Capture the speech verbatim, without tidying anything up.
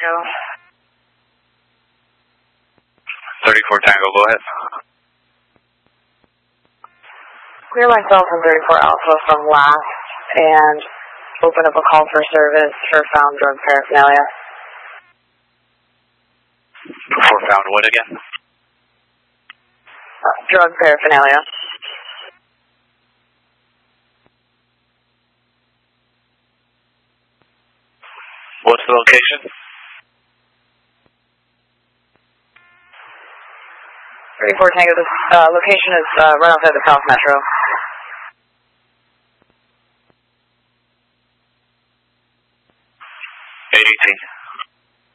Tango. thirty-four Tango, go ahead. Clear myself from thirty-four Alpha from last and open up a call for service for found drug paraphernalia. For found what again? Uh, drug paraphernalia. What's the location? thirty-four Tango, the uh, location is uh, right outside the South Metro.